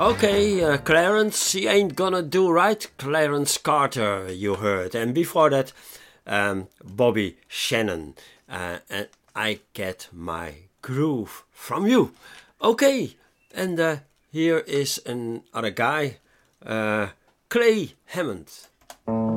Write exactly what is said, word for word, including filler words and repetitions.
Okay, uh, Clarence, she ain't gonna do right. Clarence Carter, you heard. And before that, um, Bobby Shannon. Uh, and I get my groove from you. Okay, and uh, here is another guy, uh, Clay Hammond.